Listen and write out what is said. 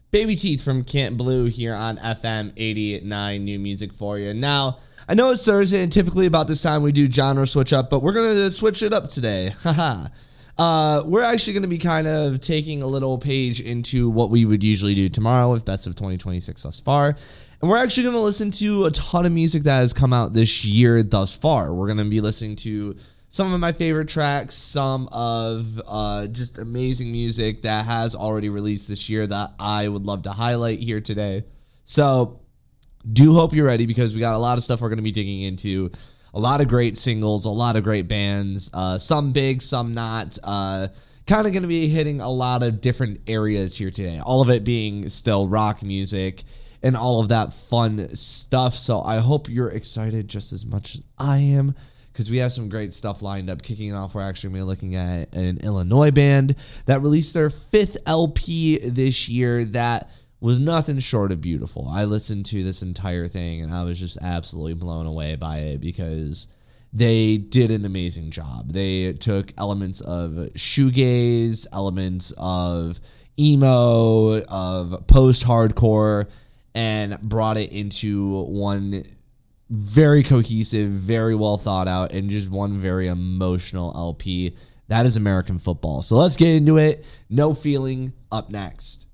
Baby Teeth from Camp Blue here on FM 89 New Music for you. Now, I know it's Thursday, and typically about this time we do genre switch up, but we're going to switch it up today. Haha. We're actually going to be kind of taking a little page into what we would usually do tomorrow with Best of 2026 thus far. And we're actually going to listen to a ton of music that has come out this year thus far. We're going to be listening to some of my favorite tracks, some of just amazing music that has already released this year that I would love to highlight here today. So do hope you're ready, because we got a lot of stuff we're going to be digging into. A lot of great singles, a lot of great bands, some big, some not. Kind of going to be hitting a lot of different areas here today. All of it being still rock music and all of that fun stuff. So I hope you're excited just as much as I am, because we have some great stuff lined up. Kicking off, we're actually going to be looking at an Illinois band that released their 5th LP this year that was nothing short of beautiful. I listened to this entire thing, and I was just absolutely blown away by it, because they did an amazing job. They took elements of shoegaze, elements of emo, of post-hardcore, and brought it into one very cohesive, very well thought out, and just one very emotional LP. That is American Football. So let's get into it. No Feeling up next.